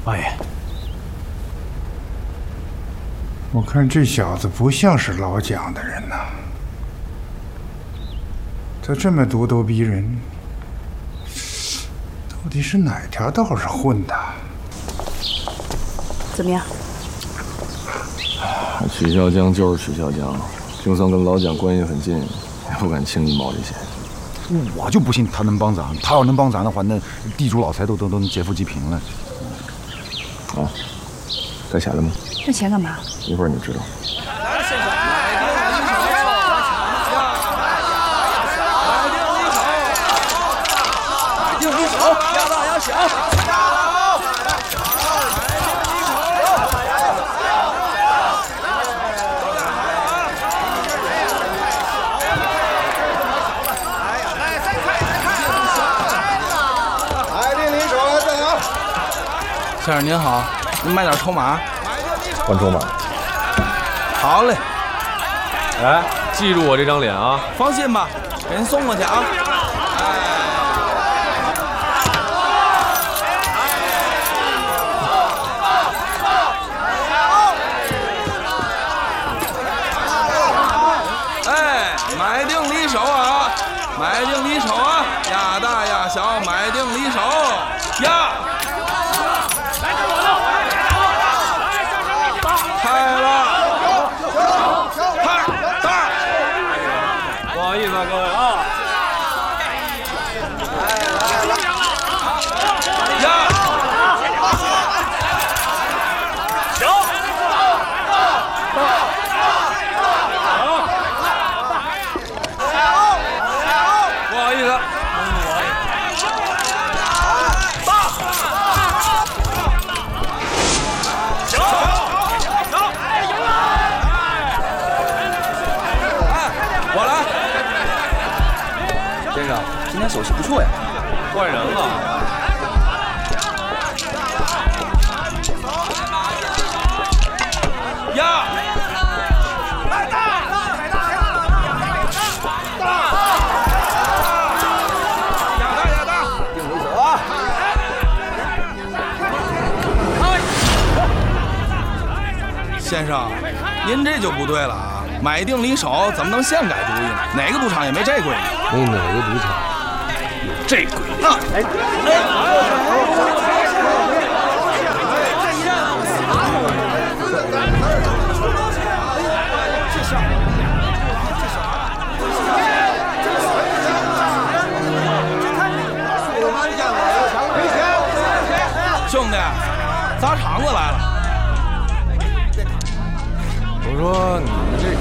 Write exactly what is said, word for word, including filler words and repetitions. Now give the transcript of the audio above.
王爷， 我看这小子不像是老蒋的人呐，他这么咄咄逼人，到底是哪条道上混的？ 怎么样？ 曲孝江就是曲孝江，就算跟老蒋关系很近，也不敢轻易冒这险。 我就不信他能帮咱，他要能帮咱的话，那地主老财都都都能劫富济贫了。 啊，带钱了吗？ 这钱干嘛？ 一会儿你知道。 买定离手，压大压小。 先生您好，您买点筹码。 换筹码。 好嘞。 哎，记住我这张脸啊！ 放心吧，给您送过去啊。哎，买定离手啊，买定离手啊，压大压小，买定离手，压。开了，开大， 不好意思啊，各位啊。 呀， 小， 不好意思。 今天手气不错呀， 换人了。 呀！ 来大！大！ 压大压大！ 定离手啊！ 先生，您这就不对了啊！买定离手怎么能现改主意呢？哪个赌场也没这规矩。 没哪个赌场有这规矩。 啊！哎兄弟，砸场子来了。 我说你们这